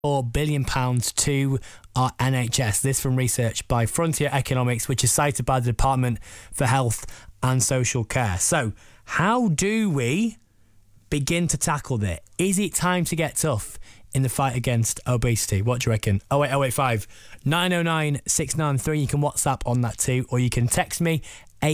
billion to our NHS. This from research by Frontier Economics, which is cited by the Department for Health and Social Care. So, how do we begin to tackle this? Is it time to get tough in the fight against obesity? What do you reckon? 08085 909 693. You can WhatsApp on that too, or you can text me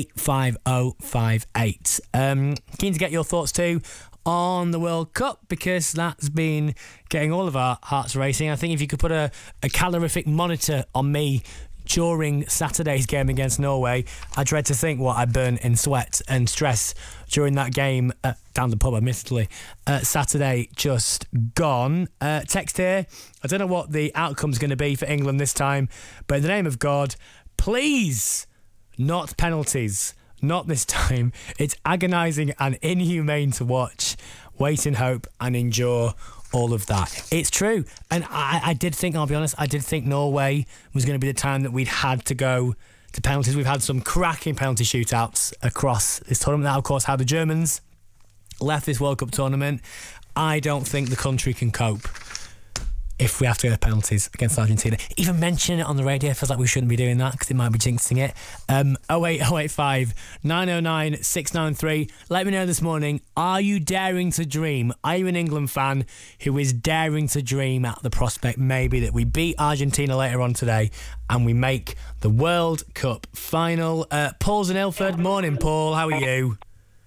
85058. Keen to get your thoughts too on the World Cup, because that's been getting all of our hearts racing. I think if you could put a calorific monitor on me during Saturday's game against Norway, I dread to think what I burn in sweat and stress during that game down the pub, admittedly. Saturday just gone. Text here, I don't know what the outcome's going to be for England this time, but in the name of God, please, not penalties. Not this time. It's agonising and inhumane to watch. Wait in hope and endure all of that. It's true. And I did think, I'll be honest, I did think Norway was going to be the time that we'd had to go to penalties. We've had some cracking penalty shootouts across this tournament. Now, of course, how the Germans left this World Cup tournament, I don't think the country can cope if we have to go to penalties against Argentina. Even mentioning it on the radio feels like we shouldn't be doing that, because it might be jinxing it. 08085 909 693. Let me know this morning, are you daring to dream? Are you an England fan who is daring to dream at the prospect maybe that we beat Argentina later on today and we make the World Cup final? Paul's in Ilford. Morning, Paul. How are you?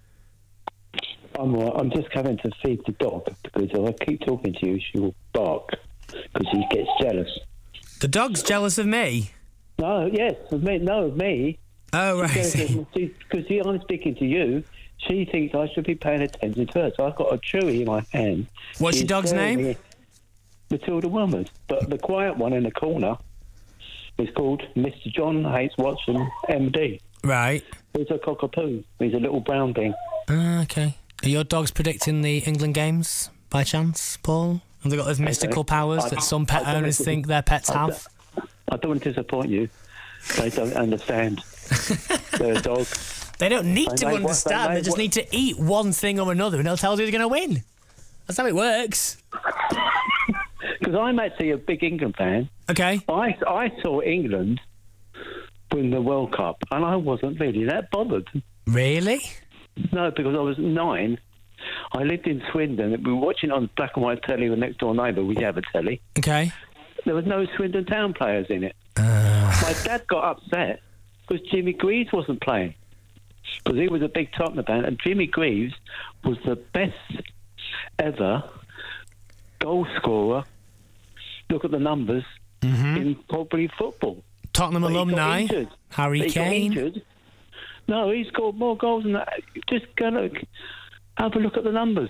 I'm all right. I'm just coming to feed the dog, because if I keep talking to you, she will bark because he gets jealous. The dog's jealous of me? No, yes, of me. No, of me. Oh, right. Because I'm speaking to you, she thinks I should be paying attention to her. So I've got a chewy in my hand. What's your dog's name? Matilda Wilmot. But the quiet one in the corner is called Mr. John H. Watson, MD. Right. He's a cockapoo. He's a little brown thing. Okay. Are your dogs predicting the England games by chance, Paul? Have they got those mystical powers that some pet owners think their pets have? I don't want to disappoint you. They don't understand. They're a dog. They don't need to understand. They just need to eat one thing or another, and they'll tell you who's going to win. That's how it works. Because I'm actually a big England fan. Okay. I saw England win the World Cup, and I wasn't really that bothered. Really? No, because I was 9. I lived in Swindon. We were watching on black and white telly with next door neighbour. We have a telly. Okay. There was no Swindon Town players in it. My dad got upset because Jimmy Greaves wasn't playing, because he was a big Tottenham fan, and Jimmy Greaves was the best ever goal scorer. Look at the numbers in probably football. Tottenham alumni, Harry Kane. No, he scored more goals than that. Just go look. Have a look at the numbers.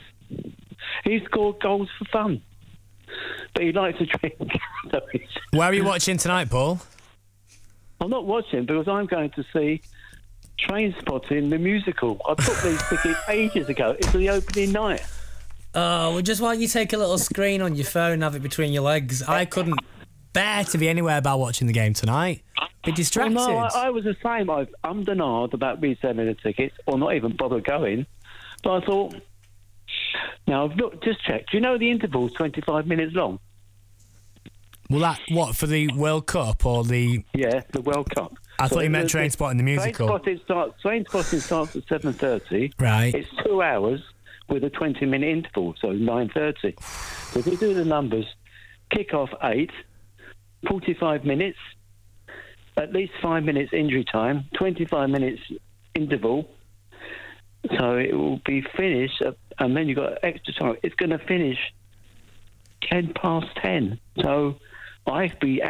He scored goals for fun, but he likes to drink. Where are you watching tonight, Paul? I'm not watching because I'm going to see Trainspotting, the musical. I booked these tickets ages ago. It's the opening night. Oh, well, just why don't you take a little screen on your phone and have it between your legs? I couldn't bear to be anywhere about watching the game tonight. Be distracted. Well, no, I was the same. I've ummed about reselling the tickets, or not even bother going. But I thought, now I've just checked. Do you know the interval's 25 minutes long? Well, that, what, for the World Cup or the... Yeah, the World Cup. I thought you meant Trainspotting, the musical. Trainspotting starts at 7:30. Right. It's 2 hours with a 20-minute interval, so 9:30. So if you do the numbers, kick off 8, 45 minutes, at least 5 minutes injury time, 25 minutes interval. So it will be finished, and then you've got extra time. It's going to finish 10:10. So I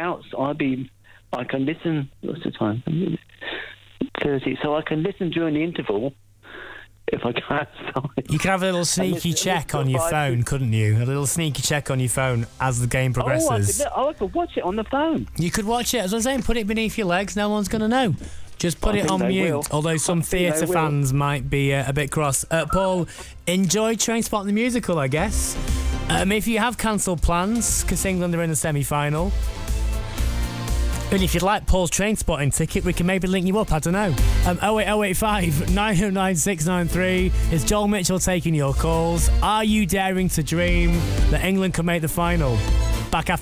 can listen. What's the time? 30. So I can listen during the interval if I can't. You could have a little sneaky check on your phone, couldn't you? A little sneaky check on your phone as the game progresses. I could watch it on the phone. You could watch it. As I was saying, put it beneath your legs. No one's going to know. Just put it on mute, although some theatre fans might be a bit cross. Paul, enjoy Trainspotting the musical, I guess. If you have cancelled plans, because England are in the semi-final, and if you'd like Paul's Trainspotting ticket, we can maybe link you up, I don't know. 08085 909 693. It's Joel Mitchell taking your calls. Are you daring to dream that England can make the final? Back after